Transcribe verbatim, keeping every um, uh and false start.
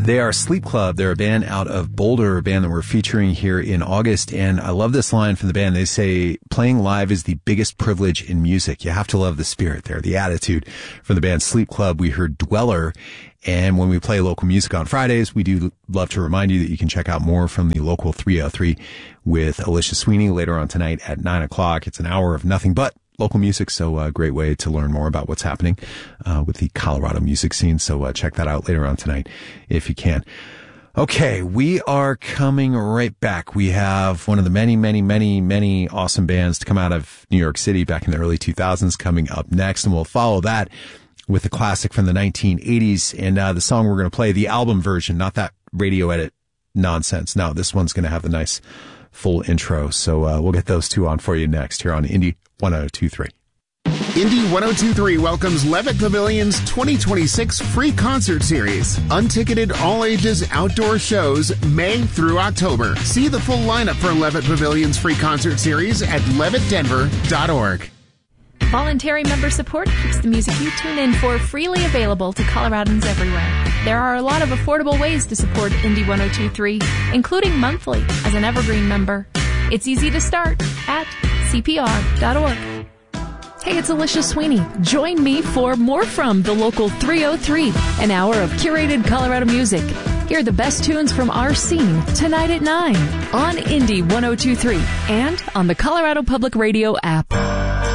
They are Sleep Club. They're a band out of Boulder, a band that we're featuring here in August. And I love this line from the band. They say, playing live is the biggest privilege in music. You have to love the spirit there, the attitude. From the band Sleep Club, we heard Dweller. And when we play local music on Fridays, we do love to remind you that you can check out more from the local three oh three with Alicia Sweeney later on tonight at nine o'clock. It's an hour of nothing but local music, so a great way to learn more about what's happening uh, with the Colorado music scene. So uh, check that out later on tonight if you can. Okay, we are coming right back. We have one of the many, many, many, many awesome bands to come out of New York City back in the early two thousands coming up next, and we'll follow that with a classic from the nineteen eighties. And uh, the song we're going to play, the album version, not that radio edit nonsense. No, this one's going to have the nice full intro. So uh, we'll get those two on for you next here on Indie one oh two three. Indie one oh two three welcomes Levitt Pavilion's twenty twenty-six free concert series. Unticketed all-ages outdoor shows May through October. See the full lineup for Levitt Pavilion's free concert series at levitt denver dot org. Voluntary member support keeps the music you tune in for freely available to Coloradans everywhere. There are a lot of affordable ways to support Indie one oh two three, including monthly as an Evergreen member. It's easy to start at c p r dot org. Hey, it's Alicia Sweeney. Join me for more from the local three oh three, an hour of curated Colorado music. Hear the best tunes from our scene tonight at nine on Indie one oh two three and on the Colorado Public Radio app.